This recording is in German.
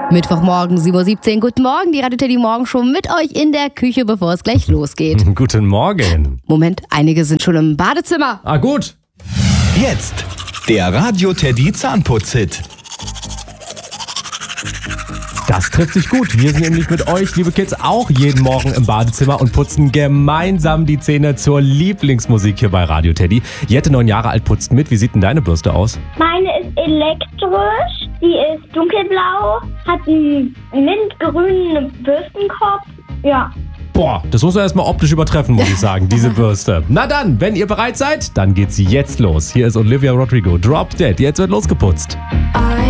Mittwochmorgen, 7:17 Uhr. Guten Morgen, die Radio Teddy Morgenshow mit euch in der Küche, bevor es gleich losgeht. Guten Morgen. Moment, einige sind schon im Badezimmer. Ah, gut. Jetzt der Radio Teddy Zahnputz-Hit. Das trifft sich gut. Wir sind nämlich mit euch, liebe Kids, auch jeden Morgen im Badezimmer und putzen gemeinsam die Zähne zur Lieblingsmusik hier bei Radio Teddy. Jette, 9 Jahre alt, putzt mit. Wie sieht denn deine Bürste aus? Meine ist elektrisch, die ist dunkelblau, hat einen mintgrünen Bürstenkopf. Ja. Boah, das muss man erstmal optisch übertreffen, muss ich sagen, diese Bürste. Na dann, wenn ihr bereit seid, dann geht's jetzt los. Hier ist Olivia Rodrigo, Drop Dead. Jetzt wird losgeputzt.